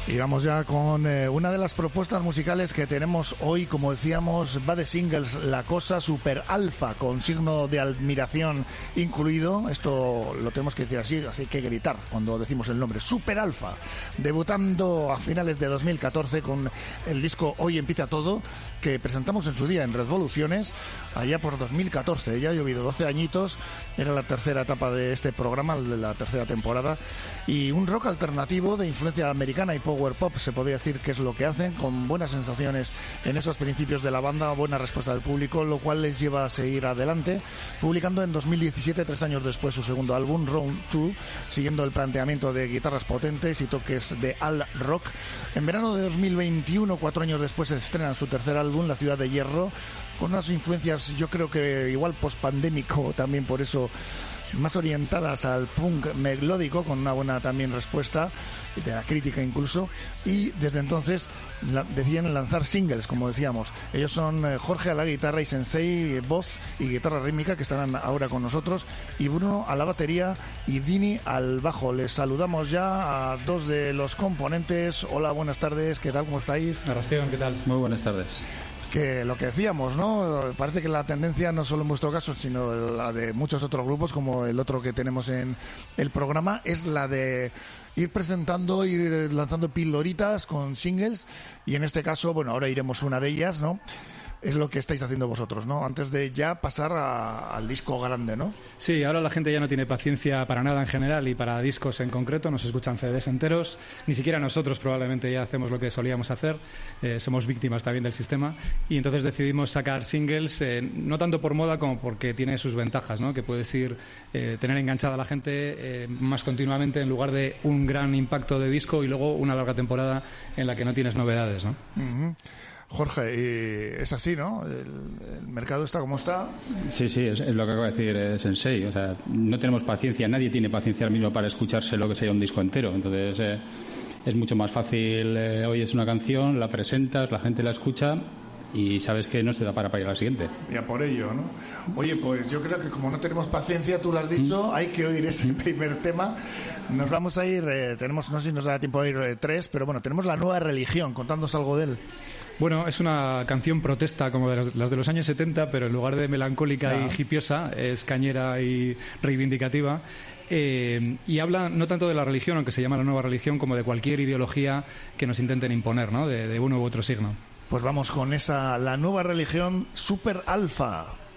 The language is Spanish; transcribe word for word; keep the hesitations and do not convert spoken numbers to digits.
Y vamos ya con eh, una de las propuestas musicales que tenemos hoy. Como decíamos, va de singles La Cosa, Super Alfa, con signo de admiración incluido. Esto lo tenemos que decir así, así que gritar cuando decimos el nombre. Super Alfa, debutando a finales de dos mil catorce con el disco Hoy Empieza Todo, que presentamos en su día en Revoluciones, allá por dos mil catorce. Ya ha llovido doce añitos, era la tercera etapa de este programa, de la tercera temporada, y un rock alternativo de influencia americana y power pop, se podría decir que es lo que hacen, con buenas sensaciones en esos principios de la banda, buena respuesta del público, lo cual les lleva a seguir adelante, publicando en dos mil diecisiete, tres años después, su segundo álbum, Round dos, siguiendo el planteamiento de guitarras potentes y toques de alt rock. En verano de dos mil veintiuno, cuatro años después, se estrenan su tercer álbum, La Ciudad de Hierro, con unas influencias, yo creo que igual post-pandémico, también por eso más orientadas al punk melódico, con una buena también respuesta de la crítica incluso, y desde entonces la, deciden lanzar singles, como decíamos. Ellos son eh, Jorge a la guitarra y Sensei, eh, voz y guitarra rítmica, que estarán ahora con nosotros, y Bruno a la batería y Vini al bajo. Les saludamos ya a dos de los componentes. Hola, buenas tardes, ¿qué tal? ¿Cómo estáis? Arrastión, ¿qué tal? Muy buenas tardes. Que lo que decíamos, ¿no? Parece que la tendencia, no solo en vuestro caso, sino la de muchos otros grupos, como el otro que tenemos en el programa, es la de ir presentando, ir lanzando pildoritas con singles, y en este caso, bueno, ahora iremos una de ellas, ¿no? Es lo que estáis haciendo vosotros, ¿no? Antes de ya pasar a, al disco grande, ¿no? Sí, ahora la gente ya no tiene paciencia para nada en general y para discos en concreto, nos escuchan C Ds enteros, ni siquiera nosotros probablemente ya hacemos lo que solíamos hacer, eh, somos víctimas también del sistema, y entonces decidimos sacar singles, eh, no tanto por moda como porque tiene sus ventajas, ¿no? Que puedes ir, eh, tener enganchada a la gente eh, más continuamente, en lugar de un gran impacto de disco y luego una larga temporada en la que no tienes novedades, ¿no? Uh-huh. Jorge, y es así, ¿no? El, el mercado está como está. Sí, sí, es, es lo que acaba de decir eh, Sensei. O sea, no tenemos paciencia, nadie tiene paciencia ahora mismo para escucharse lo que sea un disco entero. Entonces, eh, es mucho más fácil, eh, oyes una canción, la presentas, la gente la escucha y sabes que no se da para para ir a la siguiente. Ya por ello, ¿no? Oye, pues yo creo que como no tenemos paciencia, tú lo has dicho, ¿Mm? Hay que oír ese primer tema. Nos vamos a ir, eh, tenemos, no sé si nos da tiempo a ir eh, tres, pero bueno, tenemos La Nueva Religión, contándonos algo de él. Bueno, es una canción protesta como de las, las de los años setenta, pero en lugar de melancólica ah. y hipiosa, es cañera y reivindicativa. Eh, y habla no tanto de la religión, aunque se llama La Nueva Religión, como de cualquier ideología que nos intenten imponer, ¿no? De, de uno u otro signo. Pues vamos con esa La Nueva Religión, Super Alfa.